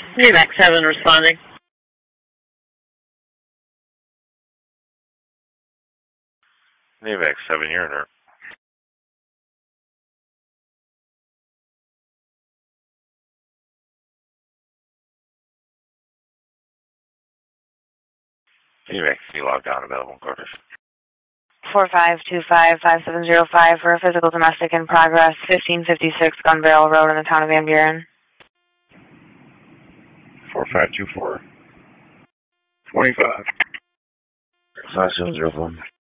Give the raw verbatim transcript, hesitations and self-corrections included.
AVAC seven responding. AVAC seven, you're in her. AVAC three logged on, available in quarters. four five two five five seven zero five for a physical domestic in progress, fifteen fifty-six Gun Barrel Road in the town of Van Buren. four five two four. twenty-five. five seven zero one.